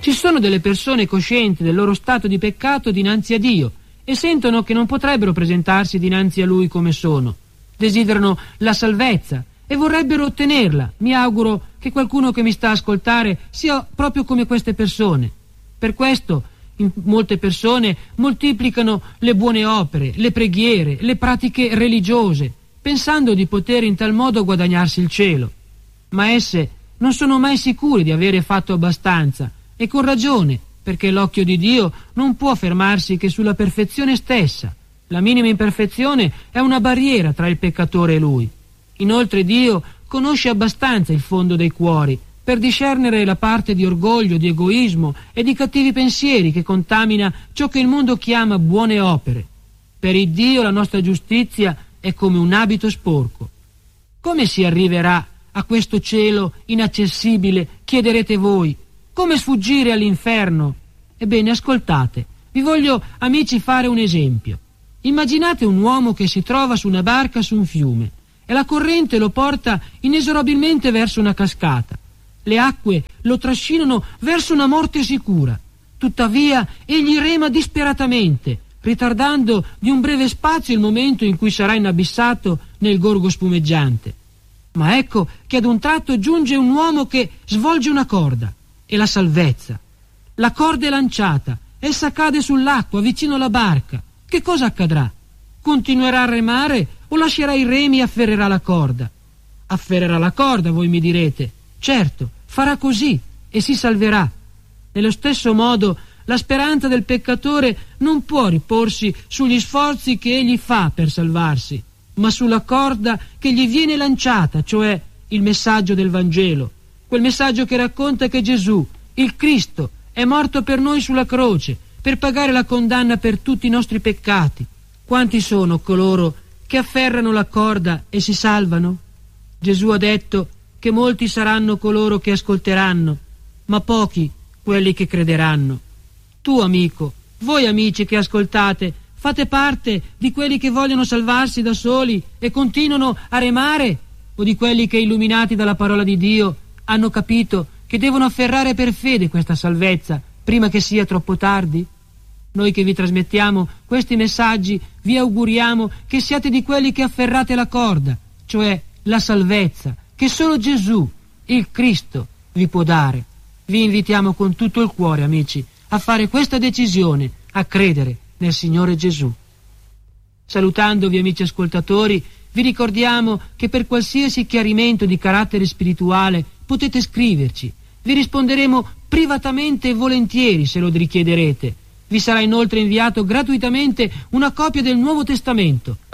Ci sono delle persone coscienti del loro stato di peccato dinanzi a Dio e sentono che non potrebbero presentarsi dinanzi a Lui come sono. Desiderano la salvezza e vorrebbero ottenerla. Mi auguro che qualcuno che mi sta a ascoltare sia proprio come queste persone. Per questo molte persone moltiplicano le buone opere, le preghiere, le pratiche religiose, pensando di poter in tal modo guadagnarsi il cielo. Ma esse non sono mai sicure di avere fatto abbastanza, e con ragione, perché l'occhio di Dio non può fermarsi che sulla perfezione stessa. La minima imperfezione è una barriera tra il peccatore e Lui. Inoltre Dio conosce abbastanza il fondo dei cuori per discernere la parte di orgoglio, di egoismo e di cattivi pensieri che contamina ciò che il mondo chiama buone opere. Per il Dio la nostra giustizia è come un abito sporco. Come si arriverà a questo cielo inaccessibile, chiederete voi? Come sfuggire all'inferno? Ebbene, ascoltate, vi voglio, amici, fare un esempio. Immaginate un uomo che si trova su una barca su un fiume e la corrente lo porta inesorabilmente verso una cascata. Le acque lo trascinano verso una morte sicura. Tuttavia, egli rema disperatamente, ritardando di un breve spazio il momento in cui sarà inabissato nel gorgo spumeggiante. Ma ecco che ad un tratto giunge un uomo che svolge una corda, e la salvezza. La corda è lanciata, essa cade sull'acqua vicino alla barca. Che cosa accadrà? Continuerà a remare o lascerà i remi e afferrerà la corda? Afferrerà la corda, voi mi direte. Certo, farà così e si salverà. Nello stesso modo, la speranza del peccatore non può riporsi sugli sforzi che egli fa per salvarsi, ma sulla corda che gli viene lanciata, cioè il messaggio del Vangelo, quel messaggio che racconta che Gesù, il Cristo, è morto per noi sulla croce, per pagare la condanna per tutti i nostri peccati. Quanti sono coloro che afferrano la corda e si salvano? Gesù ha detto che molti saranno coloro che ascolteranno, ma pochi quelli che crederanno. Tu, amico, voi amici che ascoltate, fate parte di quelli che vogliono salvarsi da soli e continuano a remare, o di quelli che, illuminati dalla parola di Dio, hanno capito che devono afferrare per fede questa salvezza prima che sia troppo tardi? Noi che vi trasmettiamo questi messaggi vi auguriamo che siate di quelli che afferrate la corda, cioè la salvezza che solo Gesù, il Cristo, vi può dare. Vi invitiamo con tutto il cuore, amici, a fare questa decisione, a credere nel Signore Gesù. Salutandovi, amici ascoltatori, vi ricordiamo che per qualsiasi chiarimento di carattere spirituale potete scriverci. Vi risponderemo privatamente e volentieri se lo richiederete. Vi sarà inoltre inviato gratuitamente una copia del Nuovo Testamento